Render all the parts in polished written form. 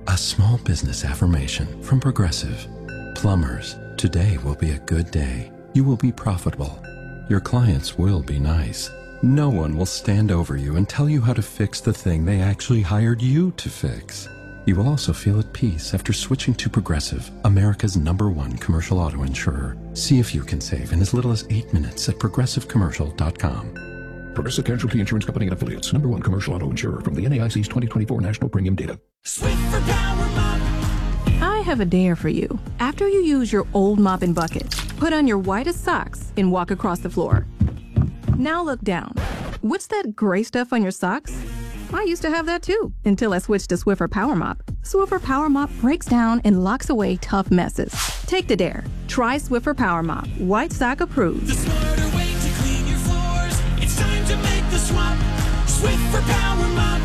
A small business affirmation from Progressive. Plumbers, today will be a good day. You will be profitable. Your clients will be nice. No one will stand over you and tell you how to fix the thing they actually hired you to fix. You will also feel at peace after switching to Progressive, America's #1 commercial auto insurer. See if you can save in as little as 8 minutes at progressivecommercial.com. Progressive Casualty Insurance Company and Affiliates, #1 commercial auto insurer from the NAIC's 2024 National Premium Data. Swiffer Power Mop. I have a dare for you. After you use your old mop and bucket, put on your whitest socks and walk across the floor. Now look down. What's that gray stuff on your socks? I used to have that too, until I switched to Swiffer Power Mop. Swiffer Power Mop breaks down and locks away tough messes. Take the dare. Try Swiffer Power Mop. White sock approved. The smarter way to clean your floors. It's time to make the swap. Swiffer Power Mop.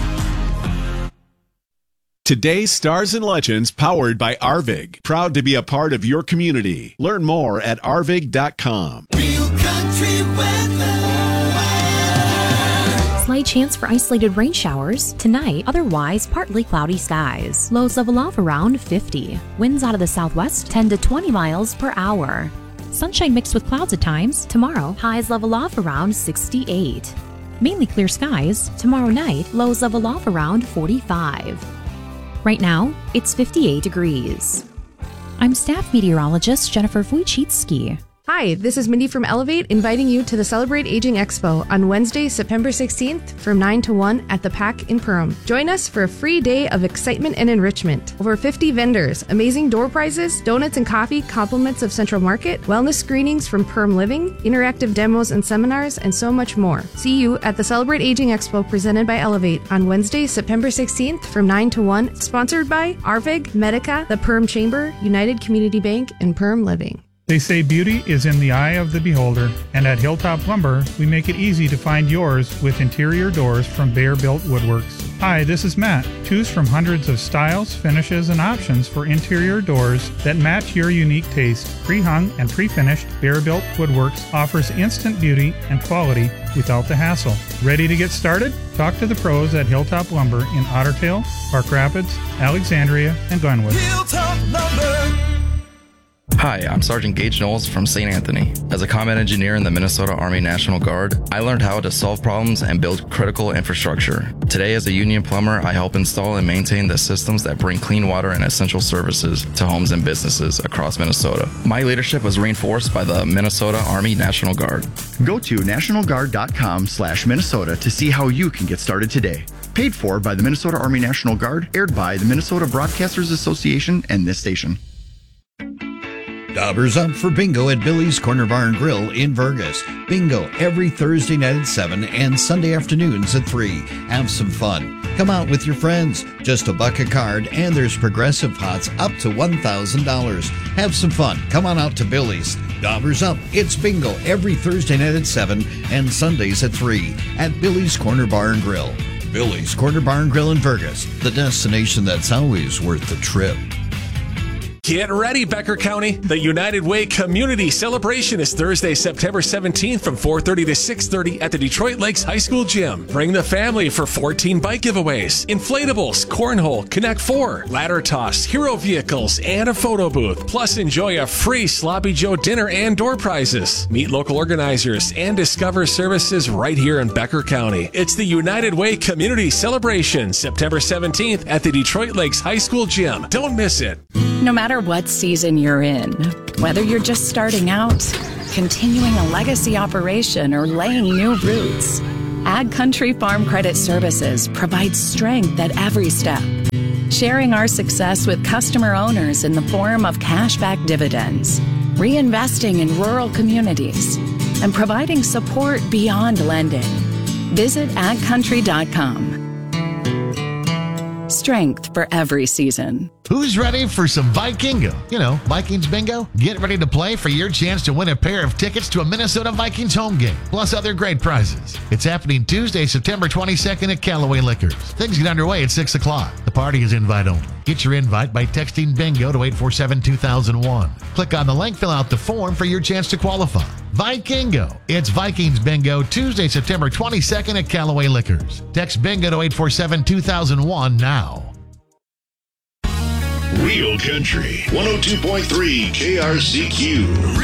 Today's Stars and Legends, powered by Arvig. Proud to be a part of your community. Learn more at arvig.com. Real country weather. Slight chance for isolated rain showers. Tonight, otherwise partly cloudy skies. Lows level off around 50. Winds out of the southwest 10 to 20 miles per hour. Sunshine mixed with clouds at times. Tomorrow, highs level off around 68. Mainly clear skies. Tomorrow night, lows level off around 45. Right now, it's 58 degrees. I'm staff meteorologist Jennifer Wojcicki. Hi, this is Mindy from Elevate, inviting you to the Celebrate Aging Expo on Wednesday, September 16th from 9 to 1 at the PAC in Perham. Join us for a free day of excitement and enrichment. Over 50 vendors, amazing door prizes, donuts and coffee, compliments of Central Market, wellness screenings from Perham Living, interactive demos and seminars, and so much more. See you at the Celebrate Aging Expo presented by Elevate on Wednesday, September 16th from 9 to 1, sponsored by Arvig, Medica, the Perham Chamber, United Community Bank, and Perham Living. They say beauty is in the eye of the beholder, and at Hilltop Lumber, we make it easy to find yours with interior doors from Bear Built Woodworks. Hi, this is Matt. Choose from hundreds of styles, finishes, and options for interior doors that match your unique taste. Pre-hung and pre-finished, Bear Built Woodworks offers instant beauty and quality without the hassle. Ready to get started? Talk to the pros at Hilltop Lumber in Otter Tail, Park Rapids, Alexandria, and Glenwood. Hilltop Lumber. Hi, I'm Sergeant Gage Knowles from St. Anthony. As a combat engineer in the Minnesota Army National Guard, I learned how to solve problems and build critical infrastructure. Today, as a union plumber, I help install and maintain the systems that bring clean water and essential services to homes and businesses across Minnesota. My leadership was reinforced by the Minnesota Army National Guard. Go to nationalguard.com/Minnesota to see how you can get started today. Paid for by the Minnesota Army National Guard, aired by the Minnesota Broadcasters Association and this station. Dobbers up for bingo at Billy's Corner Bar and Grill in Vergas. Bingo every Thursday night at 7 and Sunday afternoons at 3. Have some fun. Come out with your friends. Just $1 a card, and there's progressive pots up to $1,000. Have some fun. Come on out to Billy's. Dobbers up. It's bingo every Thursday night at 7 and Sundays at 3 at Billy's Corner Bar and Grill. Billy's Corner Bar and Grill in Vergas, the destination that's always worth the trip. Get ready, Becker County. The United Way Community Celebration is Thursday, September 17th from 4:30 to 6:30 at the Detroit Lakes High School Gym. Bring the family for 14 bike giveaways, inflatables, cornhole, Connect 4, ladder toss, hero vehicles, and a photo booth. Plus, enjoy a free Sloppy Joe dinner and door prizes. Meet local organizers and discover services right here in Becker County. It's the United Way Community Celebration, September 17th at the Detroit Lakes High School Gym. Don't miss it. No matter what season you're in, whether you're just starting out, continuing a legacy operation, or laying new roots, Ag Country Farm Credit Services provides strength at every step, sharing our success with customer owners in the form of cashback dividends, reinvesting in rural communities, and providing support beyond lending. Visit agcountry.com. Strength for every season. Who's ready for some Vikingo? You know, Vikings bingo? Get ready to play for your chance to win a pair of tickets to a Minnesota Vikings home game, plus other great prizes. It's happening Tuesday, September 22nd at Callaway Liquors. Things get underway at 6 o'clock. The party is invite only. Get your invite by texting bingo to 847-2001. Click on the link, fill out the form for your chance to qualify. Vikingo. It's Vikings Bingo, Tuesday, September 22nd at Callaway Liquors. Text bingo to 847-2001 now. Real Country 102.3 KRCQ.